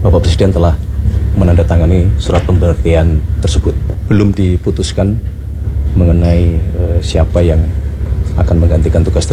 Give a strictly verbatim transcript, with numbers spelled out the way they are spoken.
Bapak Presiden telah menandatangani surat pemberhentian tersebut. Belum diputuskan mengenai uh, siapa yang akan menggantikan tugas tersebut.